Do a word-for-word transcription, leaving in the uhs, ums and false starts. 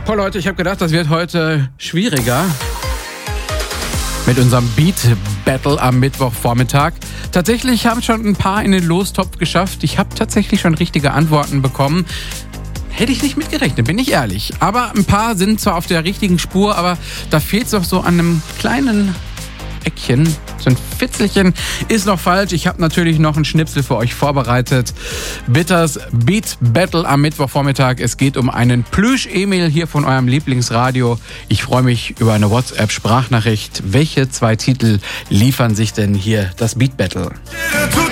Boah, Leute, ich habe gedacht, das wird heute schwieriger mit unserem Beat Battle am Mittwochvormittag. Tatsächlich haben schon ein paar in den Lostopf geschafft. Ich habe tatsächlich schon richtige Antworten bekommen. Hätte ich nicht mitgerechnet, bin ich ehrlich. Aber ein paar sind zwar auf der richtigen Spur, aber da fehlt es doch so an einem kleinen Eckchen. So ein Fitzelchen ist noch falsch. Ich habe natürlich noch einen Schnipsel für euch vorbereitet. Bitters Beat Battle am Mittwochvormittag. Es geht um einen Plüsch-Emil hier von eurem Lieblingsradio. Ich freue mich über eine WhatsApp-Sprachnachricht. Welche zwei Titel liefern sich denn hier das Beat Battle?